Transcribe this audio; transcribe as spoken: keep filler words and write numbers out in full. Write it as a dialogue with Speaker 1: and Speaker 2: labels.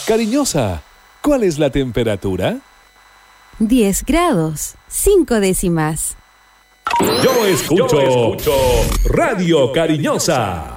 Speaker 1: Cariñosa, ¿cuál es la temperatura?
Speaker 2: diez grados, cinco décimas.
Speaker 1: Yo escucho, Yo escucho Radio Cariñosa.